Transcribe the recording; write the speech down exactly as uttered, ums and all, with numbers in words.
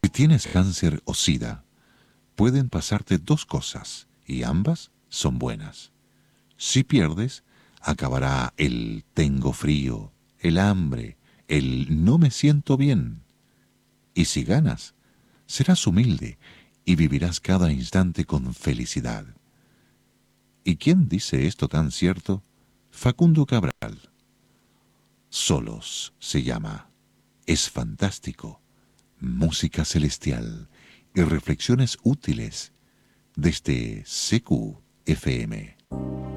Si tienes cáncer o sida, pueden pasarte dos cosas, y ambas son buenas. Si pierdes, acabará el tengo frío, el hambre, el no me siento bien. Y si ganas, serás humilde y vivirás cada instante con felicidad. ¿Y quién dice esto tan cierto? Facundo Cabral. Solos se llama. Es fantástico. Música celestial y reflexiones útiles desde C Q F M.